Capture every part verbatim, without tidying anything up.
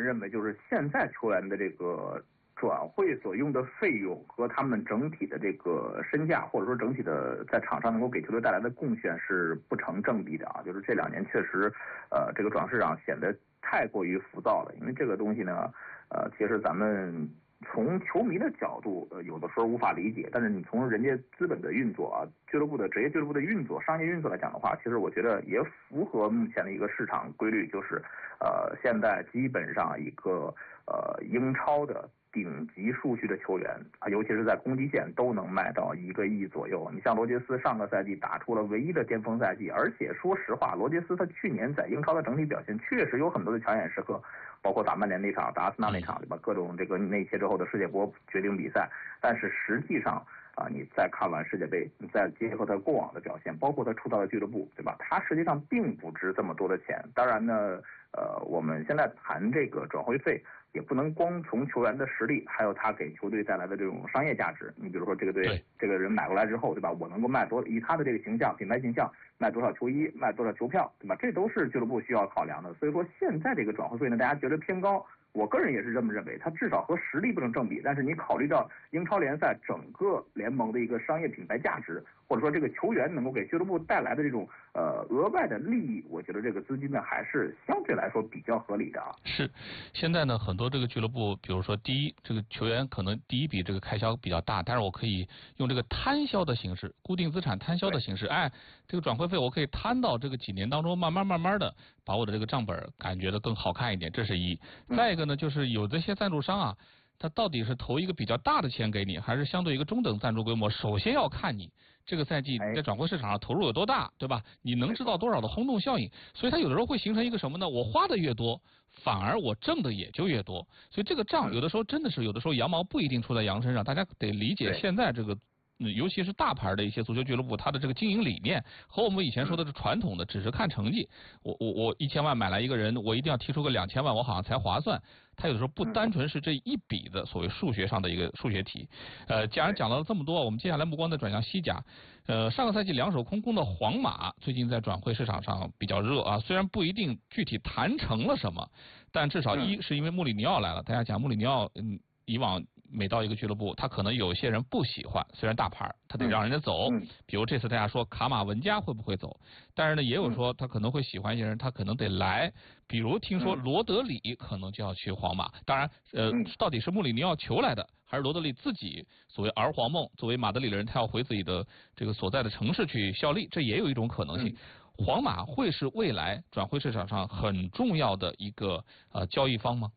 认为就是现在球员的这个转会所用的费用和他们整体的这个身价，或者说整体的在场上能够给球队带来的贡献是不成正比的啊。就是这两年确实，呃，这个转会市场显得太过于浮躁了。因为这个东西呢，呃，其实咱们从球迷的角度，呃，有的时候无法理解，但是你从人家资本的运作啊，俱乐部的职业俱乐部的运作、商业运作来讲的话，其实我觉得也符合目前的一个市场规律，就是呃，现在基本上一个呃英超的顶级数据的球员啊，尤其是在攻击线都能卖到一个亿左右。你像罗杰斯上个赛季打出了唯一的巅峰赛季，而且说实话，罗杰斯他去年在英超的整体表现确实有很多的抢眼时刻，包括打曼联那场、打阿森纳那场，对吧？各种这个内切之后的世界波决定比赛，但是实际上啊，你再看完世界杯，你再结合他过往的表现，包括他出道的俱乐部，对吧？他实际上并不值这么多的钱。当然呢，呃，我们现在谈这个转会费，也不能光从球员的实力，还有他给球队带来的这种商业价值。你比如说这个队，这个人买过来之后，对吧？我能够卖多，以他的这个形象、品牌形象，卖多少球衣，卖多少球票，对吧？这都是俱乐部需要考量的。所以说，现在这个转会费呢，大家觉得偏高。我个人也是这么认为，它至少和实力不成正比。但是你考虑到英超联赛整个联盟的一个商业品牌价值，或者说这个球员能够给俱乐部带来的这种呃额外的利益，我觉得这个资金呢还是相对来说比较合理的啊。 是，现在呢很多这个俱乐部，比如说第一，这个球员可能第一笔这个开销比较大，但是我可以用这个摊销的形式，固定资产摊销的形式，哎，这个转会费我可以摊到这个几年当中，慢慢慢慢的把我的这个账本感觉得更好看一点，这是一。再一个呢，就是有这些赞助商啊，他到底是投一个比较大的钱给你，还是相对一个中等赞助规模？首先要看你这个赛季你在转会市场上投入有多大，对吧？你能制造多少的轰动效应？所以它有的时候会形成一个什么呢？我花的越多，反而我挣的也就越多。所以这个账有的时候真的是，有的时候羊毛不一定出在羊身上，大家得理解现在这个。嗯，尤其是大牌的一些足球俱乐部，它的这个经营理念和我们以前说的是传统的，只是看成绩。我我我一千万买来一个人，我一定要提出个两千万，我好像才划算。它有的时候不单纯是这一笔的所谓数学上的一个数学题。呃，既然讲了这么多，我们接下来目光再转向西甲。呃，上个赛季两手空空的皇马，最近在转会市场上比较热啊。虽然不一定具体谈成了什么，但至少一是因为穆里尼奥来了。大家讲穆里尼奥，嗯。以往每到一个俱乐部，他可能有些人不喜欢，虽然大牌，他得让人家走。 嗯、 比如这次大家说卡马文加会不会走，但是呢，也有说他可能会喜欢一些人，他可能得来。比如听说罗德里可能就要去皇马，当然，呃，到底是穆里尼奥求来的，还是罗德里自己所谓儿皇梦，作为马德里人，他要回自己的这个所在的城市去效力，这也有一种可能性。嗯、皇马会是未来转会市场上很重要的一个呃交易方吗？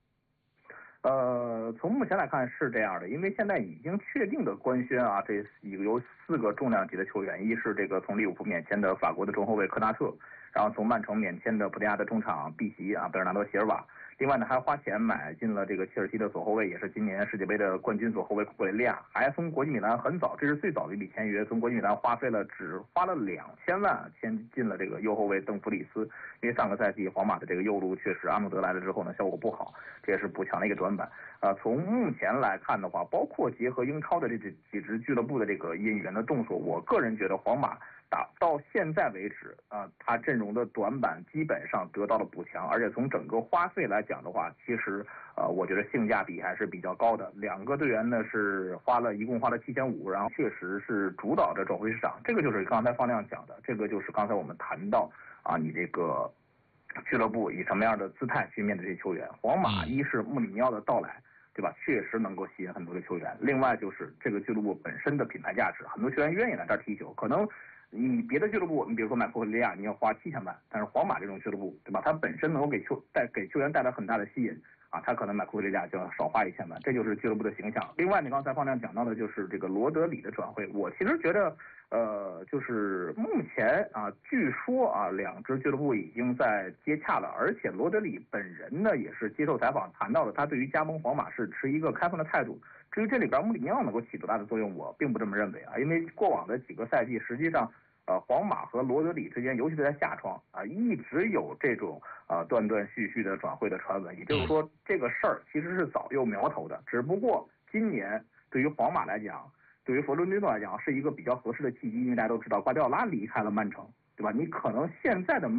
呃，从目前来看是这样的，因为现在已经确定的官宣啊，这有四个重量级的球员，一是这个从利物浦免签的法国的中后卫科纳特，然后从曼城免签的葡萄牙的中场碧席啊，贝尔纳多席尔瓦。另外呢，还花钱买进了这个切尔西的左后卫，也是今年世界杯的冠军左后卫库雷利亚，还从国际米兰很早，这是最早的一笔签约，从国际米兰花费了只花了两千万签进了这个右后卫邓弗里斯，因为上个赛季皇马的这个右路确实阿诺德来了之后呢效果不好，这也是补强的一个短板。呃，从目前来看的话，包括结合英超的这几支俱乐部的这个引援的动作，我个人觉得皇马打到现在为止啊、呃，他阵容的短板基本上得到了补强，而且从整个花费来讲的话，其实呃，我觉得性价比还是比较高的。两个队员呢是花了一共花了七千五，然后确实是主导着转会市场。这个就是刚才方亮讲的，这个就是刚才我们谈到啊，你这个俱乐部以什么样的姿态去面对这些球员。皇马一是穆里尼奥的到来，对吧？确实能够吸引很多的球员。另外就是这个俱乐部本身的品牌价值，很多球员愿意来这儿踢球。可能你别的俱乐部，你比如说买库克利亚，你要花七千万，但是皇马这种俱乐部，对吧？它本身能够给球带给球员带来很大的吸引啊，他可能买库克利亚就要少花一千万，这就是俱乐部的形象。另外，你刚才方亮讲到的就是这个罗德里的转会，我其实觉得。呃，就是目前啊，据说啊，两支俱乐部已经在接洽了，而且罗德里本人呢也是接受采访谈到了，他对于加盟皇马是持一个开放的态度。至于这里边穆里尼奥能够起多大的作用，我并不这么认为啊，因为过往的几个赛季，实际上呃，皇马和罗德里之间，尤其是在夏窗啊，一直有这种啊断断续续的转会的传闻，也就是说，这个事儿其实是早有苗头的，只不过今年对于皇马来讲。对于佛伦蒂诺来讲是一个比较合适的契机，因为大家都知道瓜迪奥拉离开了曼城，对吧？你可能现在的